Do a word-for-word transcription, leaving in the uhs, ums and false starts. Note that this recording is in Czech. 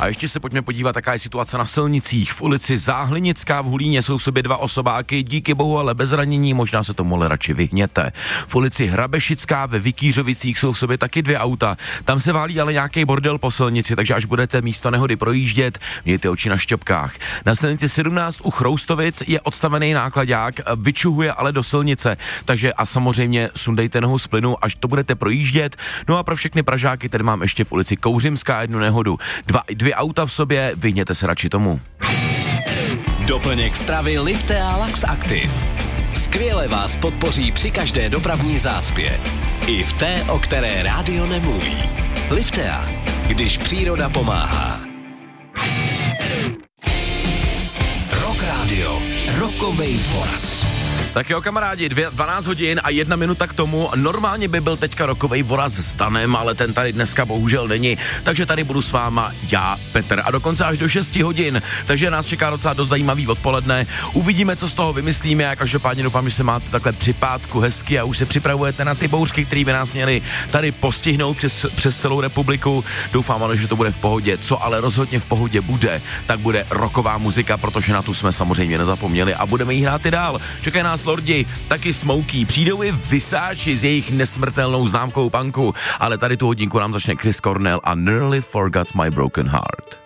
A ještě se pojďme podívat, jaká je situace na silnicích. V ulici Záhlinická v Hulíně jsou v sobě dva osobáky, díky bohu ale bez ranění, možná se tomu ale radši vyhněte. V ulici Hrabešická ve Vikířovicích jsou v sobě taky dvě auta. Tam se válí ale nějaký bordel po silnici, takže až budete místo nehody projíždět, mějte oči na šťopkách. Na silnici sedmnáct u Chroustovic je odstavený nákladák, vyčuhuje ale do silnice, takže a samozřejmě sundejte nohu z plynu, až to budete projíždět. No a pro všechny Pražáky tady mám ještě v ulici Kouřimská jednu nehodu. Dva, dvě auta v sobě, vyhněte se radši tomu. Doplněk stravy Liftea Lax Active. Skvěle vás podpoří při každé dopravní zácpě. I v té, o které rádio nemluví. Liftea, když příroda pomáhá. Rock Radio, rokovej voraz. Tak jo, kamarádi, dvě, dvanáct hodin a jedna minuta k tomu. Normálně by byl teďka rokovej voraz s Danem, ale ten tady dneska bohužel není. Takže tady budu s váma já, Petr. A dokonce až do šesti hodin. Takže nás čeká docela dost zajímavý odpoledne. Uvidíme, co z toho vymyslíme. A každopádně doufám, že se máte takhle při pátku hezky a už se připravujete na ty bouřky, které by nás měly tady postihnout přes, přes celou republiku. Doufám ale, že to bude v pohodě. Co ale rozhodně v pohodě bude, tak bude rocková muzika, protože na tu jsme samozřejmě nezapomněli a budeme jí hrát i dál. Čekají nás Lordi, taky Smokey, přijdou i Vysáči s jejich nesmrtelnou známkou punku, ale tady tu hodinku nám začne Chris Cornell a Nearly Forgot My Broken Heart.